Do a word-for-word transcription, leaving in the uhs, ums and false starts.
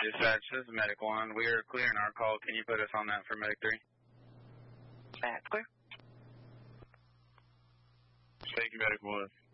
Dispatch, this is Medic one. We are clearing our call. Can you put us on that for Medic three? That's clear. Thank you, Medic one.